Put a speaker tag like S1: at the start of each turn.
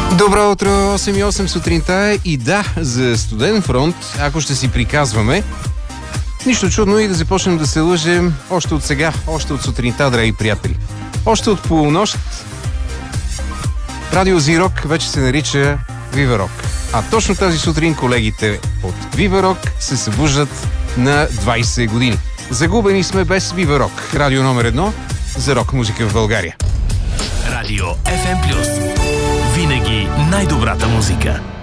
S1: Добро утро, 8:08 сутринта и да, за студен фронт, ако ще си приказваме, нищо чудно и да започнем да се лъжем още от сега, още от сутринта, драги приятели. Още от полунощ Радио Зирок вече се нарича Viva Rock. А точно тази сутрин колегите от Viva Rock се събуждат на 20 години. Загубени сме без Viva Rock. Радио номер 1 за рок музика в България.
S2: Радио FM+. Винаги най-добрата музика.